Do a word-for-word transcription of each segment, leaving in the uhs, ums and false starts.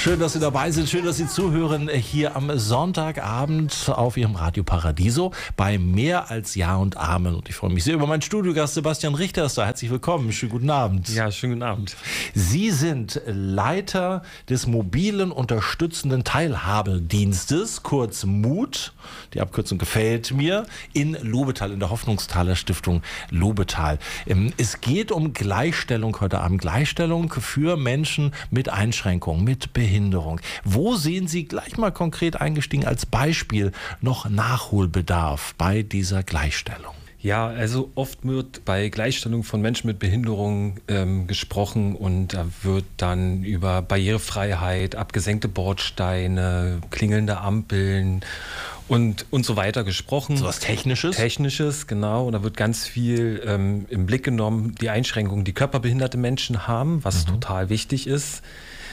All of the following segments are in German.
Schön, dass Sie dabei sind. Schön, dass Sie zuhören hier am Sonntagabend auf Ihrem Radio Paradiso bei Mehr als Ja und Amen. Und ich freue mich sehr über meinen Studiogast Sebastian Richter. Ist da. Herzlich willkommen. Schönen guten Abend. Ja, schönen guten Abend. Sie sind Leiter des mobilen unterstützenden Teilhabedienstes, kurz MUT. Die Abkürzung gefällt mir, in Lobetal, in der Hoffnungstaler Stiftung Lobetal. Es geht um Gleichstellung heute Abend. Gleichstellung für Menschen mit Einschränkungen, mit Behinderung. Wo sehen Sie, gleich mal konkret eingestiegen als Beispiel, noch Nachholbedarf bei dieser Gleichstellung? Ja, also oft wird bei Gleichstellung von Menschen mit Behinderung ähm, gesprochen und da wird dann über Barrierefreiheit, abgesenkte Bordsteine, klingelnde Ampeln und, und so weiter gesprochen. So was Technisches? Technisches, genau. Und da wird ganz viel ähm, im Blick genommen, die Einschränkungen, die körperbehinderte Menschen haben, was mhm. total wichtig ist.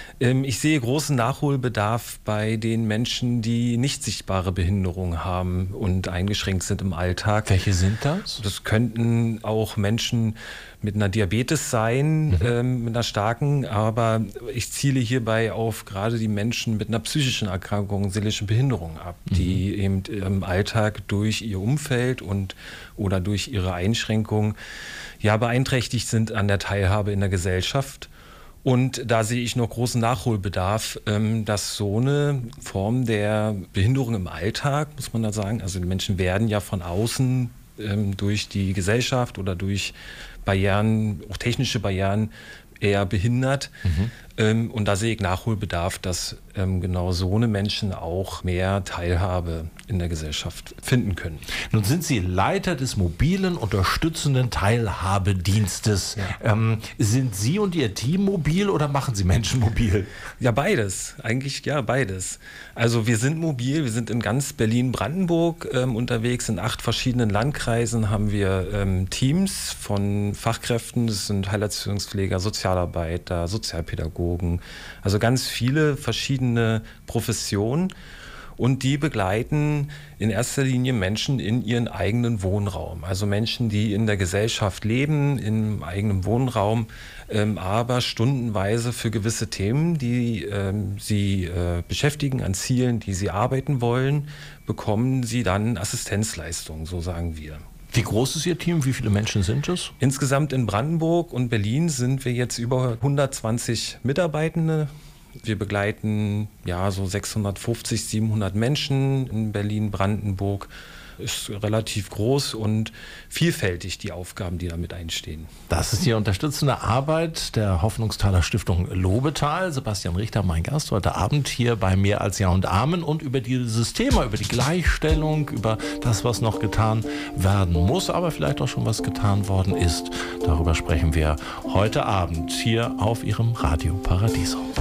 Ich sehe großen Nachholbedarf bei den Menschen, die nicht sichtbare Behinderungen haben und eingeschränkt sind im Alltag. Welche sind das? Das könnten auch Menschen mit einer Diabetes sein, mhm. ähm, mit einer starken, aber ich ziele hierbei auf gerade die Menschen mit einer psychischen Erkrankung, seelischen Behinderung ab, mhm. die eben im Alltag durch ihr Umfeld und oder durch ihre Einschränkung ja beeinträchtigt sind an der Teilhabe in der Gesellschaft. Und da sehe ich noch großen Nachholbedarf, dass so eine Form der Behinderung im Alltag, muss man da sagen, also die Menschen werden ja von außen durch die Gesellschaft oder durch Barrieren, auch technische Barrieren, eher behindert. Mhm. Und da sehe ich Nachholbedarf, dass genau so eine Menschen auch mehr Teilhabe in der Gesellschaft finden können. Nun sind Sie Leiter des mobilen unterstützenden Teilhabedienstes. Ja. Ähm, sind Sie und Ihr Team mobil oder machen Sie Menschen mobil? Ja, beides. Eigentlich ja, beides. Also wir sind mobil, wir sind in ganz Berlin-Brandenburg ähm, unterwegs. In acht verschiedenen Landkreisen haben wir ähm, Teams von Fachkräften. Das sind Heilerziehungspfleger, Sozialarbeiter, Sozialpädagogen. Also ganz viele verschiedene Professionen. Und die begleiten in erster Linie Menschen in ihren eigenen Wohnraum. Also Menschen, die in der Gesellschaft leben, im eigenen Wohnraum, ähm, aber stundenweise für gewisse Themen, die ähm, sie äh, beschäftigen, an Zielen, die sie arbeiten wollen, bekommen sie dann Assistenzleistungen, so sagen wir. Wie groß ist Ihr Team? Wie viele Menschen sind es? Insgesamt in Brandenburg und Berlin sind wir jetzt über hundertzwanzig Mitarbeitende. Wir begleiten ja so sechshundertfünfzig, siebenhundert Menschen in Berlin, Brandenburg. Ist relativ groß und vielfältig, die Aufgaben, die damit einstehen. Das ist die unterstützende Arbeit der Hoffnungstaler Stiftung Lobetal. Sebastian Richter, mein Gast heute Abend hier bei Mehr als Ja und Amen und über dieses Thema, über die Gleichstellung, über das, was noch getan werden muss, aber vielleicht auch schon was getan worden ist. Darüber sprechen wir heute Abend hier auf Ihrem Radio Paradiso.